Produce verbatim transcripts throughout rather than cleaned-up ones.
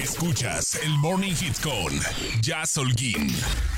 Escuchas el Morning Hit con Jazz Holguín.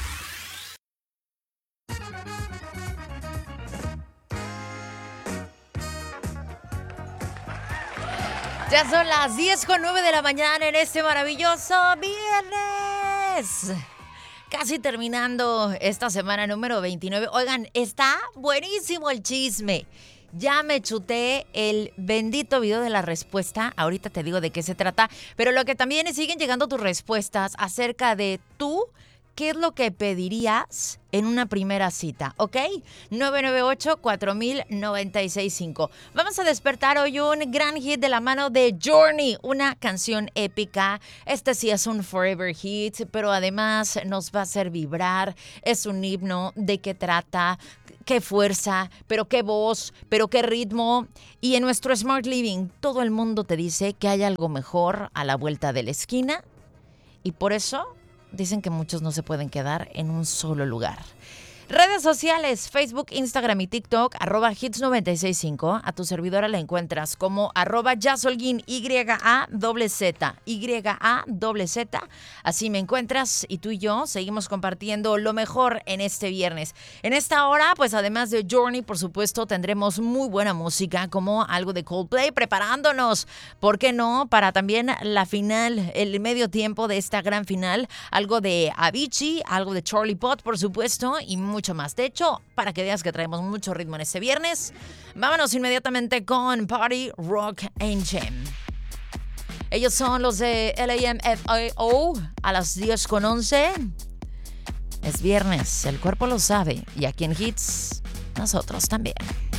Ya son las diez con nueve de la mañana en este maravilloso viernes. Casi terminando esta semana número veintinueve. Oigan, está buenísimo el chisme. Ya me chuté el bendito video de la respuesta. Ahorita te digo de qué se trata. Pero lo que también es, siguen llegando tus respuestas acerca de tú. ¿Qué es lo que pedirías en una primera cita? ¿Ok? nueve nueve ocho, cuatro mil, noventa y seis cinco. Vamos a despertar hoy un gran hit de la mano de Journey, una canción épica. Este sí es un forever hit, pero además nos va a hacer vibrar. Es un himno. ¿De qué trata? Qué fuerza, pero qué voz, pero qué ritmo. Y en nuestro Smart Living, todo el mundo te dice que hay algo mejor a la vuelta de la esquina. Y por eso dicen que muchos no se pueden quedar en un solo lugar. Redes sociales, Facebook, Instagram y TikTok, arroba hits noventa y seis punto cinco. A tu servidora la encuentras como arroba Jazzholguín, Y A Z Z, Y A Z Z. Así me encuentras y tú y yo seguimos compartiendo lo mejor en este viernes. En esta hora, pues además de Journey, por supuesto, tendremos muy buena música, como algo de Coldplay, preparándonos, ¿por qué no? Para también la final, el medio tiempo de esta gran final, algo de Avicii, algo de Charlie Puth, por supuesto, y mucho más. De hecho, para que veas que traemos mucho ritmo en este viernes, vámonos inmediatamente con Party Rock Anthem. Ellos son los de L A M F A O a las diez con once. Es viernes, el cuerpo lo sabe, y aquí en Hits, nosotros también.